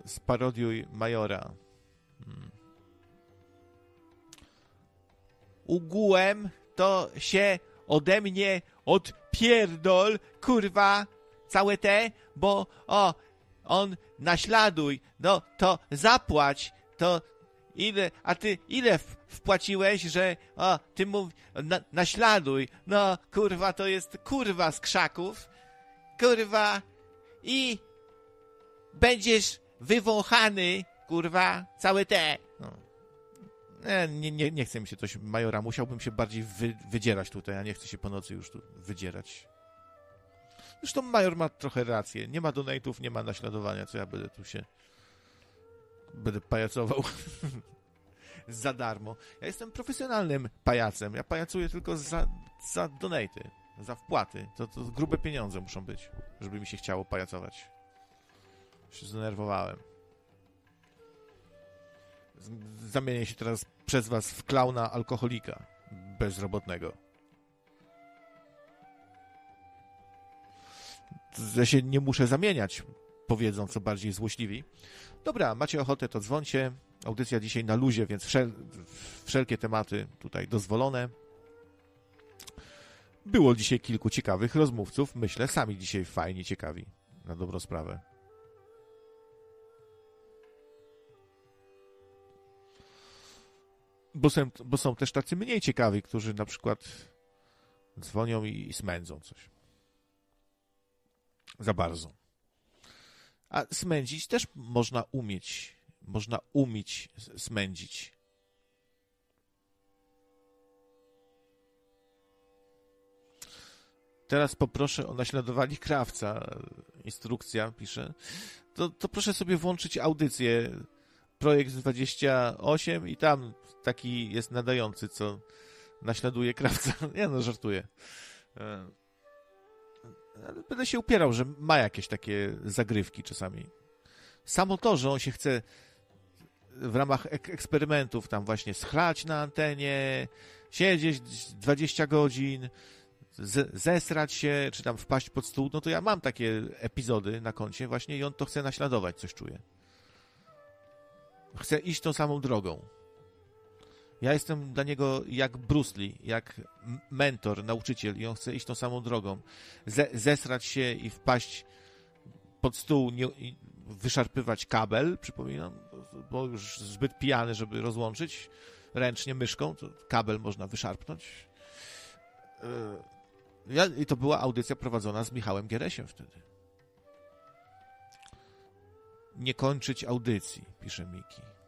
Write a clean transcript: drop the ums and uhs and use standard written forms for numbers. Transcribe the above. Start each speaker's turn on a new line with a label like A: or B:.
A: Sparodiuj Majora. Ugułem to się ode mnie odpierdol, kurwa, całe te, bo on naśladuj, no to zapłać, to ile, a ty ile wpłaciłeś, że ty naśladuj, no kurwa, to jest kurwa z krzaków, kurwa, i będziesz wywąchany, kurwa, całe te. No. Nie chce mi się coś Majora, musiałbym się bardziej wydzierać tutaj, a nie chcę się po nocy już tu wydzierać. Zresztą Major ma trochę rację, nie ma donate'ów, nie ma naśladowania, co ja będę tu się pajacował za darmo. Ja jestem profesjonalnym pajacem, ja pajacuję tylko za donate'y, za wpłaty, to grube pieniądze muszą być, żeby mi się chciało pajacować. Się zdenerwowałem. Zamienię się teraz przez was w klauna alkoholika bezrobotnego. Ja się nie muszę zamieniać, powiedzą co bardziej złośliwi. Dobra, macie ochotę, to dzwońcie. Audycja dzisiaj na luzie, więc wszelkie tematy tutaj dozwolone. Było dzisiaj kilku ciekawych rozmówców. Myślę, sami dzisiaj fajnie ciekawi. Na dobrą sprawę. Bo są też tacy mniej ciekawi, którzy na przykład dzwonią i smędzą coś. Za bardzo. A smędzić też można umieć. Można umieć smędzić. Teraz poproszę o naśladowanie krawca. Instrukcja pisze. To proszę sobie włączyć audycję Projekt 28 i tam taki jest nadający, co naśladuje krawca. Ja no, żartuję. Ale będę się upierał, że ma jakieś takie zagrywki czasami. Samo to, że on się chce w ramach eksperymentów tam właśnie schlać na antenie, siedzieć 20 godzin, zesrać się, czy tam wpaść pod stół, no to ja mam takie epizody na koncie właśnie i on to chce naśladować, coś czuje. Chce iść tą samą drogą. Ja jestem dla niego jak Bruce Lee, jak mentor, nauczyciel i on chce iść tą samą drogą. Zesrać się i wpaść pod stół, wyszarpywać kabel, przypominam, bo już zbyt pijany, żeby rozłączyć ręcznie myszką, to kabel można wyszarpnąć. I to była audycja prowadzona z Michałem Gieresiem wtedy. Nie kończyć audycji, pisze Miki.